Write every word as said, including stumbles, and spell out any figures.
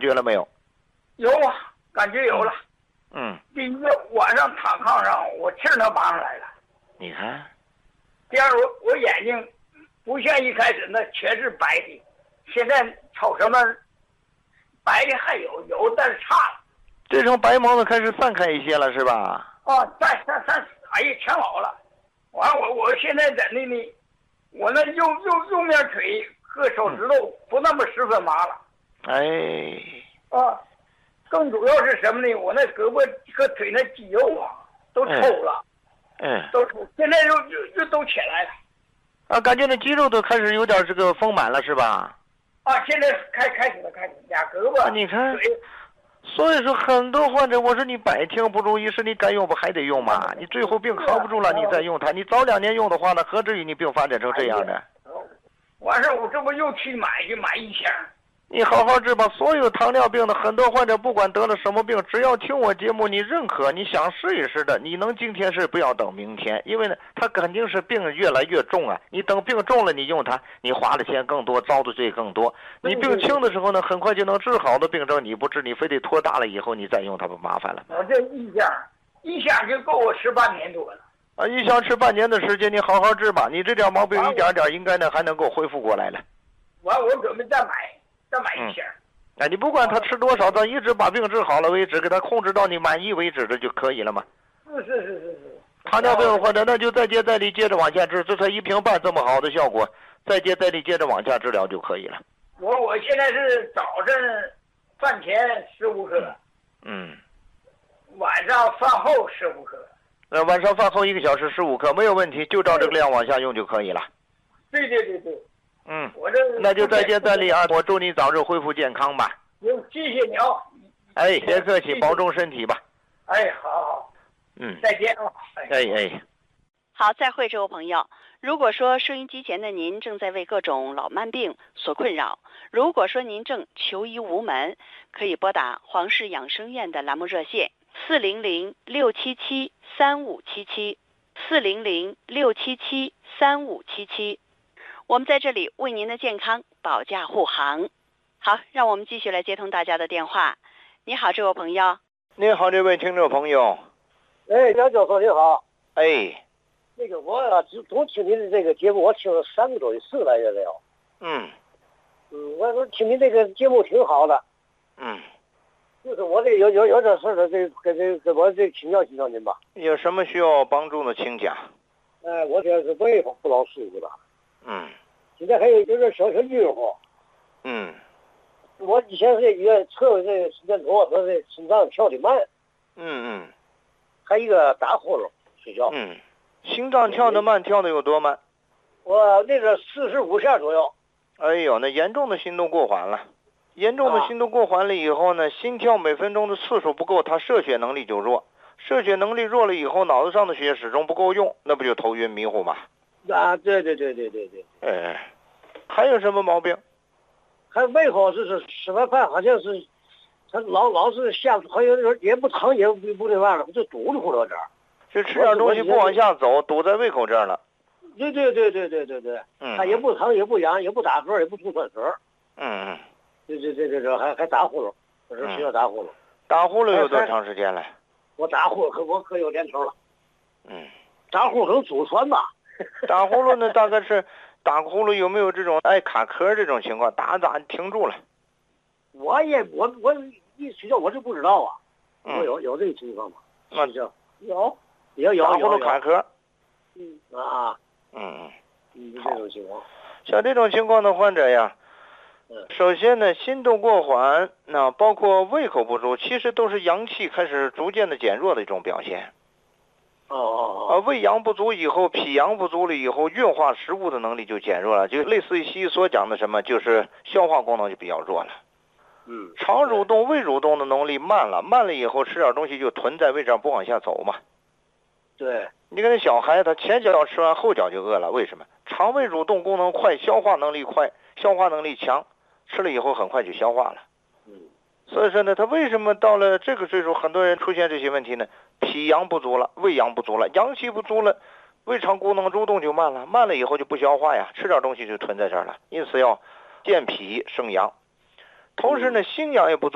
觉了没有？ 有啊，感觉有了。 嗯。 第一个晚上躺炕上，我气儿都拔上来了。 你看。 第二，我我眼睛不像一开始那全是白的，现在瞅什么白的还有有，但是差了。 这种白蒙子开始散开一些了，是吧？ 啊，散散散，哎呀，全好了。完，我我现在在那里，我那右右右面腿和手指头不那么十分麻了。 哎。 啊，更主要是什么呢？我那胳膊和腿那肌肉啊，都抽了。 嗯。 都抽，现在又又又都起来了。 啊，感觉那肌肉都开始有点这个丰满了，是吧？ 啊，现在开开始了，开始俩胳膊。 啊、你看。所以说很多患者，我说你百听不如一是你该用不还得用嘛？你最后病扛不住了，你再用它，你早两年用的话呢，何至于你病发展成这样的？ 完事我这不又去买去买一箱。 你好好治吧。所有糖尿病的很多患者，不管得了什么病，只要听我节目，你认可，你想试一试的，你能今天试，不要等明天，因为呢，他肯定是病越来越重啊。你等病重了，你用它，你花的钱更多，遭的罪更多。你病轻的时候呢，很快就能治好的病症，你不治，你非得拖大了以后你再用它，不麻烦了。 我这一箱，一箱就够我吃半年多了。 啊，一箱吃半年的时间，你好好治吧。你这点毛病一点点，应该呢还能够恢复过来了。 完，我准备再买，再买一箱。 嗯哎，你不管他吃多少，咱一直把病治好了为止，给他控制到你满意为止的就可以了嘛。 是是是是是。 糖尿病患者那就再接再厉，接着往下治，这才一瓶半这么好的效果，再接再厉，接着往下治疗就可以了。 我我现在是早晨饭前十五克， 嗯， 晚上饭后十五克。 呃，晚上饭后一个小时十五克没有问题，就照这个量往下用就可以了。 对对对对。 嗯， 我这那就再接再厉啊！我祝你早日恢复健康吧。 行，谢谢你啊。 哎，别客气，保重身体吧。 哎，好好。 嗯， 再见啊。 哎哎。 好，再会，这位朋友。如果说收音机前的您正在为各种老慢病所困扰，如果说您正求医无门，可以拨打黄氏养生院的栏目热线四零零六七七三五七七四零零六七七三五七七。我们在这里为您的健康保驾护航。好，让我们继续来接通大家的电话。你好，这位朋友。 你好，这位听众朋友。 哎，杨教授你好。 哎。 那个我啊，只总听您的这个节目，我听了三个多月，四个来月了。 嗯。 嗯，我说听您这个节目挺好的。 嗯。 就是我这有有有点事儿，这跟这跟我这请教请教您吧。 有什么需要帮助的，请讲。 哎，我这是胃不老舒服了。 嗯。 现在还有有点小小晕乎。 嗯。 我以前是医院测过这个心电图，说这心脏跳得慢。 嗯嗯。 还有一个打呼噜睡觉。 嗯。心脏跳得慢，跳得有多慢？ 我那个四十五下左右。 哎呦，那严重的心动过缓了。严重的心动过缓了以后呢，啊、心跳每分钟的次数不够，它摄血能力就弱。摄血能力弱了以后，脑子上的血始终不够用，那不就头晕迷糊吗？ 啊，对对对对对对。 哎，还有什么毛病？ 还胃口就是吃完饭好像是，他老老是下好像有点也不疼也不不那玩意儿，就堵着乎了这儿。 就吃点东西不往下走，堵在胃口这儿了。 对对对对对对对。 嗯。 他也不疼也不痒也不打嗝也不吐酸水。 嗯嗯。 对对对对对，还还打呼噜，我说需要打呼噜。 打呼噜有多长时间了？ 我打呼噜可我可有年头了。 嗯。 打呼噜可能祖传吧。 打呼噜呢，大概是打呼噜有没有这种爱卡壳这种情况？打打停住了。 我也我我一睡觉我就不知道啊。 嗯。 我有有这个情况吗？ 那有有有有打呼噜卡壳。 嗯啊。 嗯嗯。 嗯，这种情况。 像这种情况的患者呀。首先呢，心动过缓，那包括胃口不足，其实都是阳气开始逐渐的减弱的一种表现。 哦哦哦。胃阳不足以后，脾阳不足了以后，运化食物的能力就减弱了，就类似于西医所讲的什么，就是消化功能就比较弱了。 嗯。 肠蠕动、胃蠕动的能力慢了，慢了以后吃点东西就囤在胃上不往下走嘛。 对。 你看那小孩，他前脚吃完后脚就饿了，为什么？肠胃蠕动功能快，消化能力快，消化能力强。吃了以后很快就消化了。 嗯。 所以说呢，他为什么到了这个岁数，很多人出现这些问题呢？脾阳不足了，胃阳不足了，阳气不足了，胃肠功能蠕动就慢了，慢了以后就不消化呀，吃点东西就囤在这儿了。因此要健脾生阳，同时呢，心阳也不足。